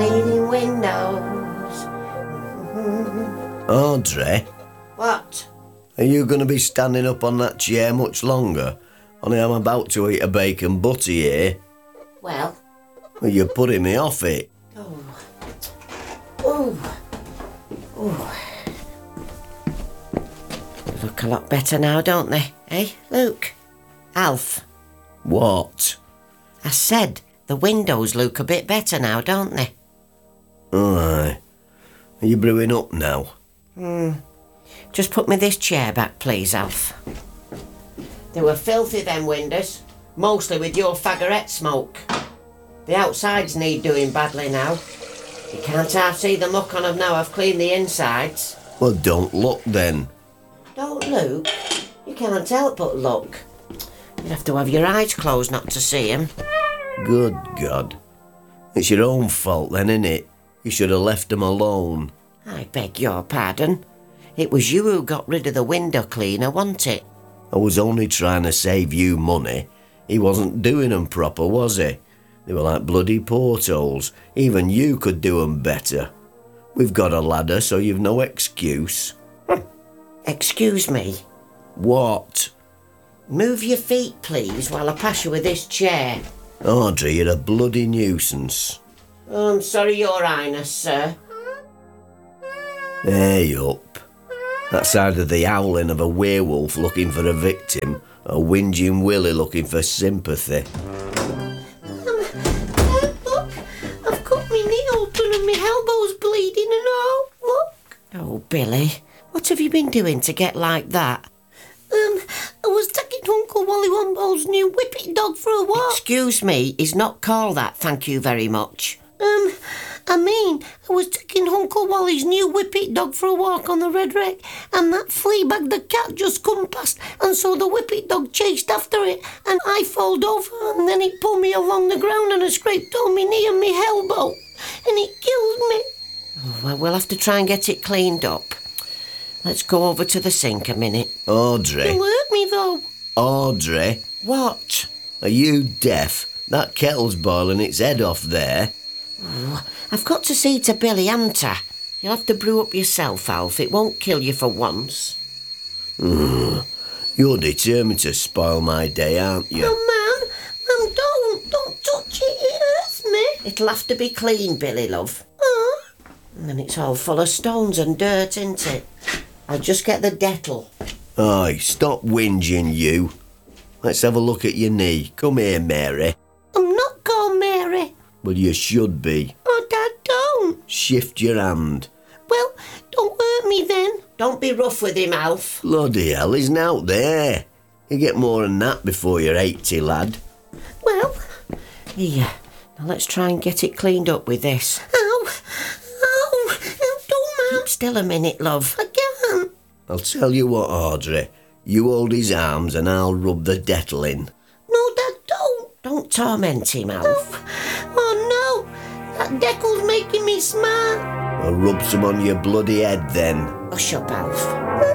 cleaning windows. Audrey, What? are you going to be standing up on that chair much longer? Only I'm about to eat a bacon butty here. Well? Well, you're putting me off it. They look a lot better now, don't they? Eh, Luke? Alf? What? I said the windows look a bit better now, don't they? Aye. Are you brewing up now? Just put me this chair back, please, Alf. They were filthy, them windows. Mostly with your fagorette smoke. The outsides need doing badly now. You can't half see the muck on them now I've cleaned the insides. Well, don't look then. Don't look. You can't help but look. You'd have to have your eyes closed not to see 'em. Good God. It's your own fault then, innit? You should have left them alone. I beg your pardon. It was you who got rid of the window cleaner, wasn't it? I was only trying to save you money. He wasn't doing them proper, was he? They were like bloody portholes. Even you could do 'em better. We've got a ladder, so you've no excuse. Excuse me. What? Move your feet, please, while I pass you with this chair. Audrey, you're a bloody nuisance. Oh, I'm sorry, Your Highness, sir. Hey up. That's either the howling of a werewolf looking for a victim, or whinging Willie looking for sympathy. Look, I've cut my knee open and my elbow's bleeding and all. Look. Oh, Billy, what have you been doing to get like that? I was taking Uncle Wally Womble's new whippet dog for a walk. Excuse me, he's not called that, thank you very much. I was taking Uncle Wally's new whippet dog for a walk on the Red Wreck, and that flea-bag the cat just come past, and so the whippet dog chased after it, and I falled over, and then it pulled me along the ground, and I scraped on my knee and my elbow, and it killed me. Oh, well, we'll have to try and get it cleaned up. Let's go over to the sink a minute. Audrey. It'll hurt me, though. Audrey. What? Are you deaf? That kettle's boiling its head off there. Oh, I've got to see to Billy, haven't I? You'll have to brew up yourself, Alf. It won't kill you for once. You're determined to spoil my day, aren't you? No, Mum. Mum, don't touch it. It hurts me. It'll have to be clean, Billy, love. And then it's all full of stones and dirt, isn't it? I'll just get the Dettol. Aye, stop whinging, you. Let's have a look at your knee. Come here, Mary. I'm not called Mary. Well, you should be. Oh, Dad, don't. Shift your hand. Well, don't hurt me then. Don't be rough with him, Alf. Bloody hell, he's out there. You get more than that before you're 80, lad. Well, here. Now let's try and get it cleaned up with this. Ow! Don't, Mum. Keep still a minute, love. I can't. I'll tell you what, Audrey. You hold his arms and I'll rub the Dettol in. No, Dad, don't. Don't torment him, Alf. Oh, no. That Dettol's making me smart. I'll rub some on your bloody head then. Hush up, Alf.